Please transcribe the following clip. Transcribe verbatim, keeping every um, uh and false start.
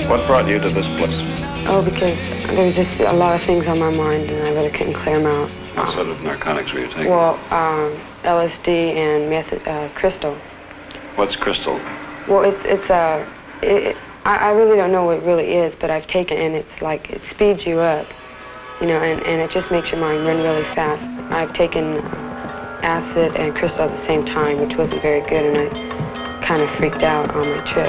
What brought you to this place? Oh, because there was just a lot of things on my mind, and I really couldn't clear them out. What sort of narcotics were you taking? Well, um, L S D and method, uh, crystal. What's crystal? Well, it's it's a. Uh, it, I, I really don't know what it really is, but I've taken it, and it's like it speeds you up, you know, and, and it just makes your mind run really fast. I've taken acid and crystal at the same time, which wasn't very good, and I kind of freaked out on my trip.